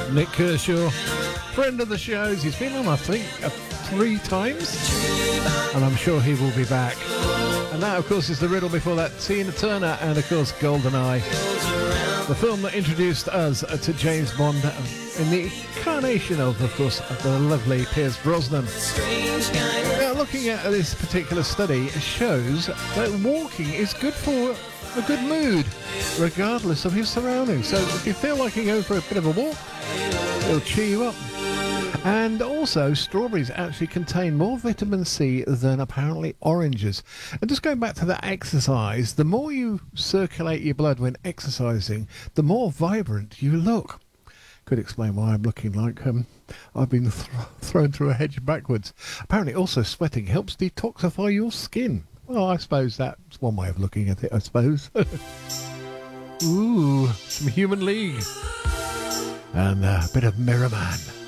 Nick Kershaw, friend of the shows. He's been on, I think, 3 times, and I'm sure he will be back. And that, of course, is the riddle before that. Tina Turner and, of course, GoldenEye, the film that introduced us to James Bond in the incarnation of course, the lovely Pierce Brosnan. Now, looking at this particular study, it shows that walking is good for a good mood, regardless of your surroundings. So if you feel like you're going for a bit of a walk, it'll cheer you up. And also, strawberries actually contain more vitamin C than apparently oranges. And just going back to that exercise, the more you circulate your blood when exercising, the more vibrant you look. Could explain why I'm looking like I've been thrown through a hedge backwards. Apparently also sweating helps detoxify your skin. Well, I suppose that's one way of looking at it, I suppose. Ooh, some Human League. And a bit of Mirror Man.